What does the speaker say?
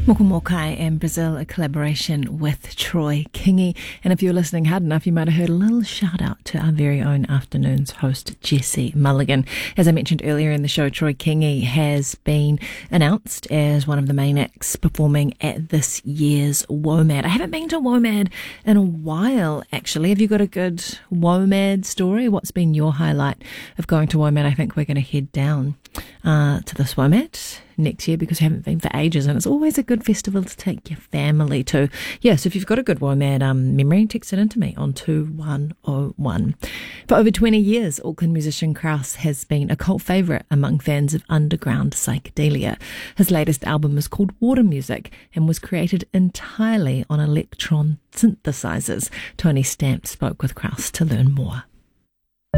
Moko Mokai and Brazil, a collaboration with Troy Kingi. And if you were listening hard enough, you might have heard a little shout out to our very own afternoon's host, Jesse Mulligan. As I mentioned earlier in the show, Troy Kingi has been announced as one of the main acts performing at this year's WOMAD. I haven't been to WOMAD in a while, actually. Have you got a good WOMAD story? What's been your highlight of going to WOMAD? I think we're going to head down to this WOMAD next year because we haven't been for ages, and it's always a good festival to take your family to. Yeah, so if you've got a good WOMAD memory, text it into me on 2101. For over 20 years, Auckland musician Kraus has been a cult favourite among fans of underground psychedelia. His latest album is called Water Music and was created entirely on electron synthesizers. Tony Stamp spoke with Kraus to learn more.